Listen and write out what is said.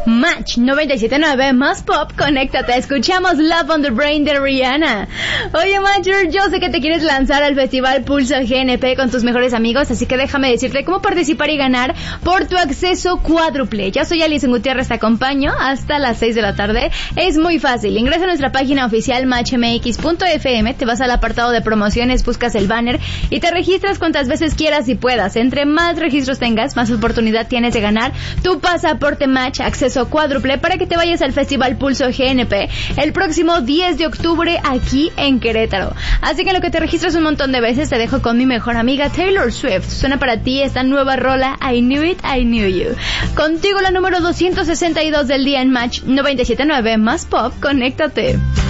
Match 97.9 más pop, conéctate, escuchamos Love on the Brain de Rihanna. Oye, Matcher, yo sé que te quieres lanzar al Festival Pulso GNP con tus mejores amigos, así que déjame decirte cómo participar y ganar por tu acceso cuádruple. Yo soy Alison Gutiérrez, te acompaño hasta las 6 de la tarde. Es muy fácil, ingresa a nuestra página oficial matchmx.fm, te vas al apartado de promociones, buscas el banner y te registras cuantas veces quieras y puedas. Entre más registros tengas, más oportunidad tienes de ganar tu pasaporte Match, acceso cuádruple para que te vayas al Festival Pulso GNP el próximo 10 de octubre aquí en Querétaro. Así que en lo que te registras un montón de veces, te dejo con mi mejor amiga Taylor Swift. Suena para ti esta nueva rola, I Knew It, I Knew You. Contigo la número 262 del día en Match 97.9 más pop, conéctate.